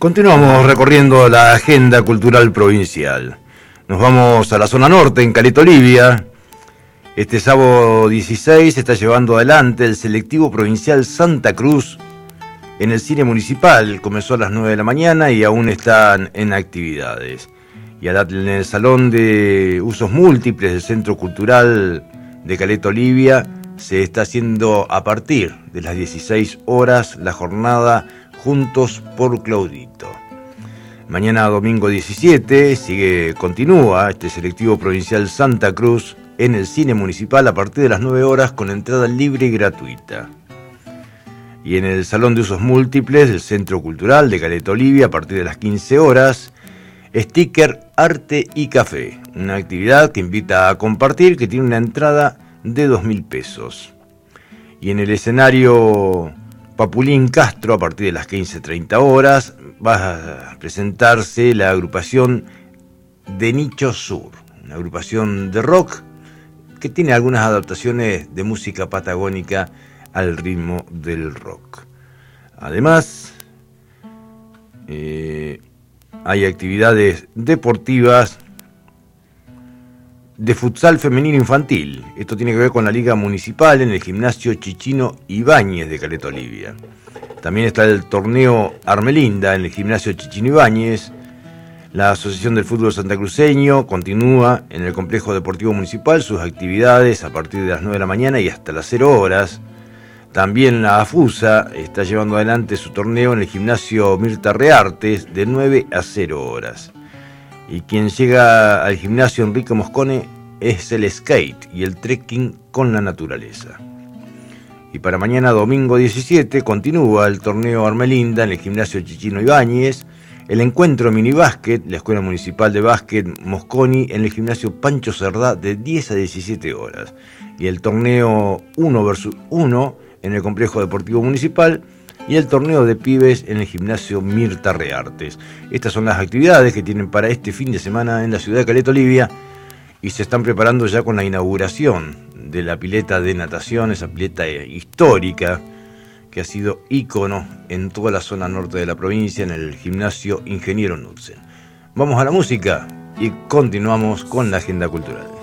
Continuamos recorriendo la agenda cultural provincial. Nos vamos a la zona norte, en Caleta Olivia. Este sábado 16 se está llevando adelante el selectivo provincial Santa Cruz en el cine municipal. Comenzó a las 9 de la mañana y aún están en actividades. Y en el salón de usos múltiples del Centro Cultural de Caleta Olivia se está haciendo a partir de las 16 horas la jornada Juntos por Claudito. Mañana domingo 17 continúa este selectivo provincial Santa Cruz en el cine municipal a partir de las 9 horas con entrada libre y gratuita. Y en el salón de usos múltiples del Centro Cultural de Caleta Olivia a partir de las 15 horas, Sticker, Arte y Café, una actividad que invita a compartir, que tiene una entrada de 2.000 pesos. Y en el escenario Papulín Castro, a partir de las 15:30 horas, va a presentarse la agrupación de Nicho Sur, una agrupación de rock que tiene algunas adaptaciones de música patagónica al ritmo del rock. Además, hay actividades deportivas de futsal femenino infantil. Esto tiene que ver con la Liga Municipal en el gimnasio Chichino Ibáñez de Caleta Olivia. También está el torneo Armelinda en el gimnasio Chichino Ibáñez. La Asociación del Fútbol Santacruceño continúa en el complejo deportivo municipal sus actividades a partir de las 9 de la mañana y hasta las 0 horas. También la AFUSA está llevando adelante su torneo en el gimnasio Mirta Reartes de 9 a 0 horas. Y quien llega al gimnasio Enrique Moscone es el skate y el trekking con la naturaleza. Y para mañana domingo 17 continúa el torneo Armelinda en el gimnasio Chichino Ibáñez, el encuentro minibásquet, la Escuela Municipal de Básquet Mosconi en el gimnasio Pancho Cerdá de 10 a 17 horas. Y el torneo 1 vs 1 en el complejo deportivo municipal y el torneo de pibes en el gimnasio Mirta Reartes. Estas son las actividades que tienen para este fin de semana en la ciudad de Caleta Olivia y se están preparando ya con la inauguración de la pileta de natación, esa pileta histórica que ha sido ícono en toda la zona norte de la provincia, en el gimnasio Ingeniero Knudsen. Vamos a la música y continuamos con la agenda cultural.